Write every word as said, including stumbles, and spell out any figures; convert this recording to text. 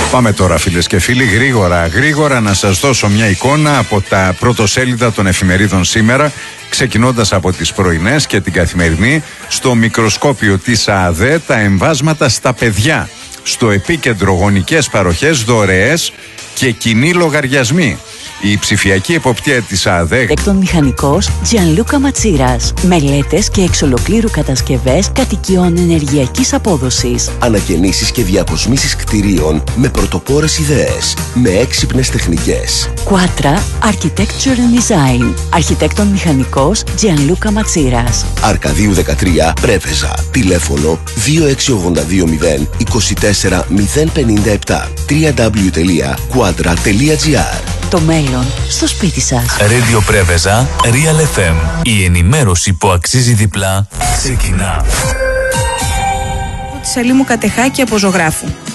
Πάμε τώρα, φίλες και φίλοι, γρήγορα, γρήγορα να σας δώσω μια εικόνα από τα πρωτοσέλιδα των εφημερίδων σήμερα, ξεκινώντας από τις πρωινές και την καθημερινή. Στο μικροσκόπιο της ΑΔΕ, τα εμβάσματα στα παιδιά. Στο επίκεντρο, γονικές παροχές, δωρεές και κοινοί λογαριασμοί. Η ψηφιακή εποπτεία της ΑΔΕ. Αρχιτέκτον μηχανικός Τζιανλούκα Ματσίρας. Μελέτες και εξ ολοκλήρου κατασκευές κατοικιών ενεργειακής απόδοσης. Ανακαινήσεις και διακοσμήσεις κτηρίων με πρωτοπόρες ιδέες, με έξυπνες τεχνικές. Quatra Architecture and Design. Αρχιτέκτον μηχανικός Τζιανλούκα Ματσίρας. Αρκαδίου δεκατρία, Πρέβεζα. Τηλέφωνο δύο έξι ογδόντα δύο μηδέν είκοσι τέσσερα μηδέν πενήντα επτά. double-u double-u double-u τελεία quadra τελεία gr. Το μέλλον στο σπίτι σας. Radio Πρέβεζα, Real εφ εμ. Η ενημέρωση που αξίζει διπλά ξεκινά. Τη Σαλήμου Κατεχάκη από Ζωγράφου.